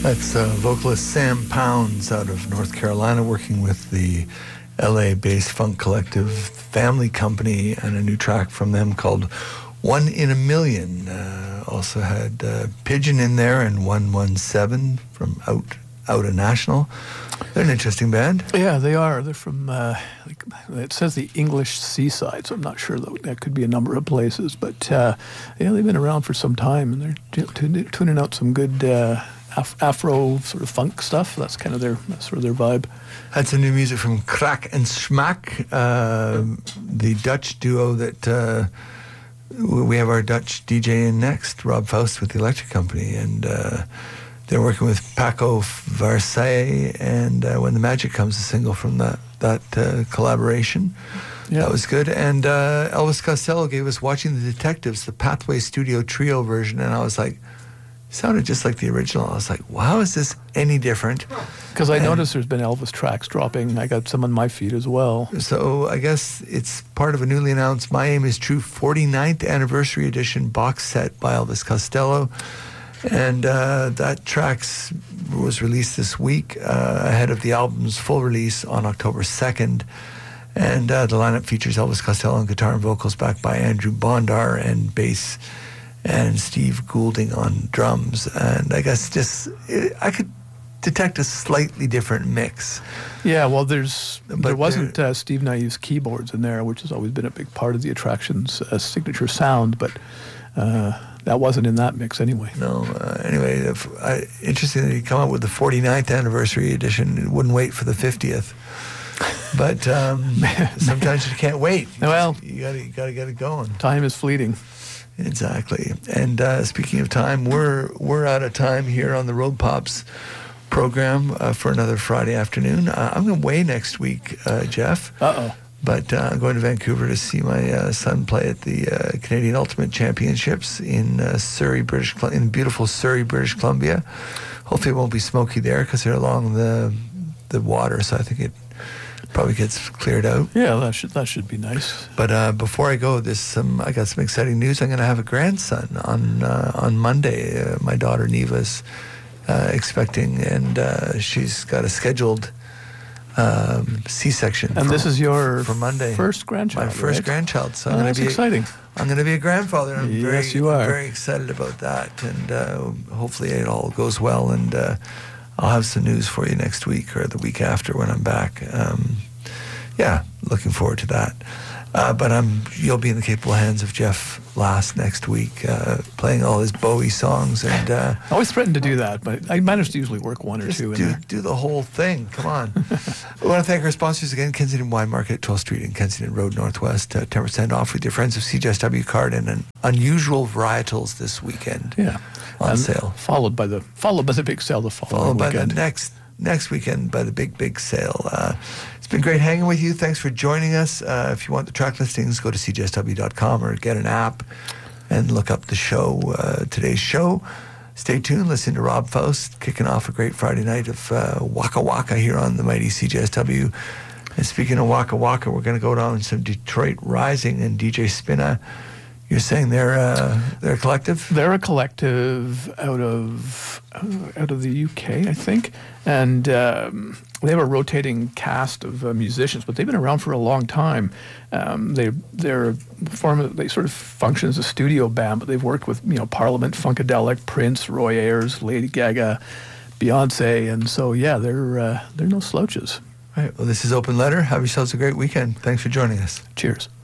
That's vocalist Sam Pounds out of North Carolina, working with the LA-based funk collective Family Company, and a new track from them called One in a Million. Also had Pigeon in there and 117 from Outta National. They're an interesting band. Yeah, they are. They're from, it says the English Seaside, so I'm not sure that could be a number of places. But, yeah, they've been around for some time, and they're tuning out some good Afro sort of funk stuff. That's kind of their vibe. Had some new music from Crack and Smack, the Dutch duo that we have our Dutch DJ in next, Rob Faust with the Electric Company, and they're working with Paco Versailles, and When the Magic Comes, a single from that collaboration. Yeah. That was good. And Elvis Costello gave us Watching the Detectives, the Pathway Studio Trio version, and I was like, sounded just like the original. I was like, wow, how is this any different? Because I noticed there's been Elvis tracks dropping. I got some on my feed as well. So I guess it's part of a newly announced My Aim Is True 49th Anniversary Edition box set by Elvis Costello. And that tracks was released this week ahead of the album's full release on October 2nd. And the lineup features Elvis Costello on guitar and vocals, backed by Andrew Bondar and bass, and Steve Goulding on drums. And I guess I could detect a slightly different mix. Yeah, well, there wasn't Steve Naive's keyboards in there, which has always been a big part of the Attraction's signature sound, but that wasn't in that mix anyway. No, anyway, interesting that he come up with the 49th anniversary edition. It wouldn't wait for the 50th. But sometimes you can't wait. You gotta get it going. Time is fleeting. Exactly. And speaking of time, we're out of time here on the Road Pops program for another Friday afternoon. I'm going away next week, Jeff. Uh-oh. But I'm going to Vancouver to see my son play at the Canadian Ultimate Championships in in beautiful Surrey, British Columbia. Hopefully it won't be smoky there because they're along the water, so I think it probably gets cleared out. Yeah, that should be nice. But before I go, I got some exciting news. I'm going to have a grandson on Monday. My daughter Neva's expecting, and she's got a scheduled C-section. And this is your for Monday. First grandchild. My first grandchild. So that's exciting. I'm going to be a grandfather. And you are. I'm very excited about that, and hopefully it all goes well. And I'll have some news for you next week or the week after when I'm back. Yeah, looking forward to that. But you'll be in the capable hands of Jeff Last next week, playing all his Bowie songs. And I always threaten to do that, but I manage to usually work one or two in there. Do the whole thing. Come on. I want to thank our sponsors again, Kensington Wine Market at 12th Street and Kensington Road Northwest. 10% off with your friends of CJSW card, and an unusual varietals this weekend. Yeah. On sale. Followed by the big sale the following weekend. Followed by the next weekend by the big sale. It's been great hanging with you. Thanks for joining us. If you want the track listings, go to cjsw.com or get an app and look up the show, today's show. Stay tuned. Listen to Rob Faust kicking off a great Friday night of Waka Waka here on the mighty CJSW. And speaking of Waka Waka, we're going to go down some Detroit Rising and DJ Spinna. You're saying they're a collective? They're a collective out of the UK, I think, and they have a rotating cast of musicians, but they've been around for a long time. They sort of function as a studio band, but they've worked with Parliament, Funkadelic, Prince, Roy Ayers, Lady Gaga, Beyonce, and so yeah, they're no slouches. All right. Well, this is Open Letter. Have yourselves a great weekend. Thanks for joining us. Cheers.